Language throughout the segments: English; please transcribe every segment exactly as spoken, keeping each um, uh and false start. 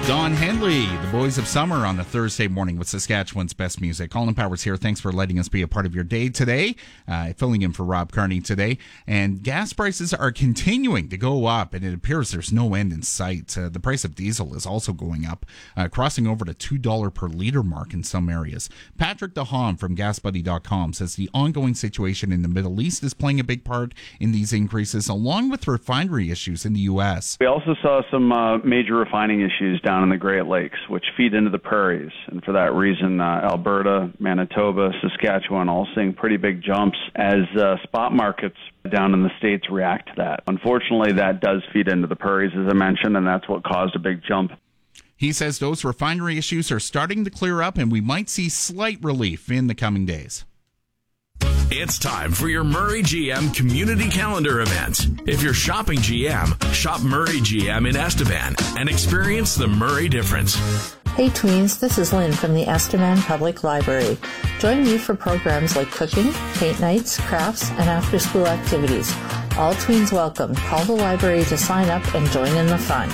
Don Henley, the Boys of Summer on a Thursday morning with Saskatchewan's best music. Colin Powers here. Thanks for letting us be a part of your day today. Uh, filling in for Rob Carney today. And gas prices are continuing to go up, and it appears there's no end in sight. Uh, the price of diesel is also going up, uh, crossing over the two dollars per litre mark in some areas. Patrick DeHaan from gas buddy dot com says the ongoing situation in the Middle East is playing a big part in these increases, along with refinery issues in the U S. We also saw some uh, major refining issues down in the Great Lakes, which feed into the prairies. And for that reason, uh, Alberta, Manitoba, Saskatchewan all seeing pretty big jumps as uh, spot markets down in the States react to that. Unfortunately, that does feed into the prairies, as I mentioned, and that's what caused a big jump. He says those refinery issues are starting to clear up, and we might see slight relief in the coming days. It's time for your Murray G M Community Calendar event. If you're shopping G M, shop Murray G M in Estevan and experience the Murray difference. Hey tweens, this is Lynn from the Estevan Public Library. Join me for programs like cooking, paint nights, crafts, and after-school activities. All tweens welcome. Call the library to sign up and join in the fun.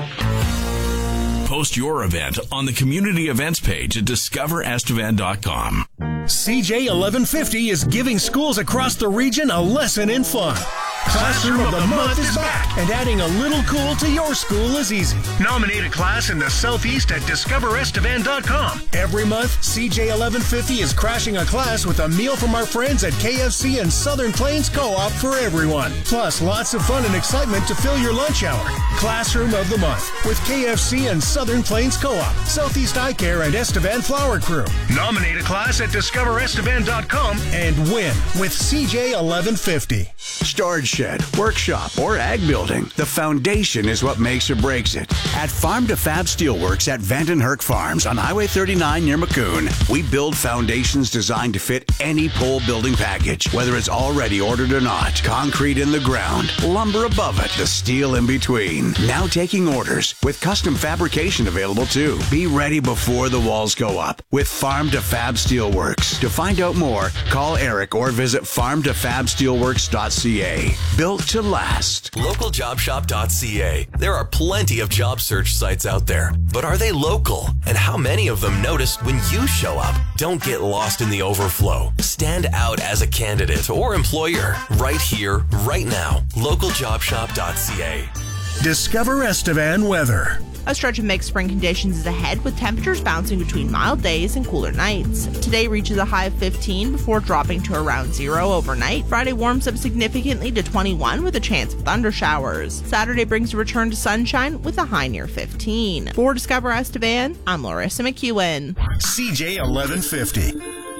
Post your event on the community events page at discover estevan dot com. C J eleven fifty is giving schools across the region a lesson in fun. Classroom of the Month is back, and adding a little cool to your school is easy. Nominate a class in the Southeast at discover estevan dot com. Every month, C J eleven fifty is crashing a class with a meal from our friends at K F C and Southern Plains Co-op for everyone. Plus, lots of fun and excitement to fill your lunch hour. Classroom of the Month with K F C and Southern Plains Co-op, Southeast Eye Care, and Estevan Flower Crew. Nominate a class at discover estevan dot com and win with C J eleven fifty. Storage shed, workshop, or ag building, the foundation is what makes or breaks it. At Farm to Fab Steelworks at Vandenherk Farms on Highway thirty-nine near Maccoon, we build foundations designed to fit any pole building package, whether it's already ordered or not. Concrete in the ground, lumber above it, the steel in between. Now taking orders with custom fabrication available too. Be ready before the walls go up with Farm to Fab Steelworks. To find out more, call Eric or visit farm to fab steelworks dot c a. Built to last. local job shop dot c a. There are plenty of job search sites out there, but are they local? And how many of them notice when you show up? Don't get lost in the overflow. Stand out as a candidate or employer right here, right now. local job shop dot c a. Discover Estevan weather. A stretch of mixed spring conditions is ahead, with temperatures bouncing between mild days and cooler nights. Today reaches a high of fifteen before dropping to around zero overnight. Friday warms up significantly to twenty-one with a chance of thunder showers. Saturday brings a return to sunshine with a high near fifteen. For Discover Estevan, I'm Larissa McEwen. C J eleven fifty.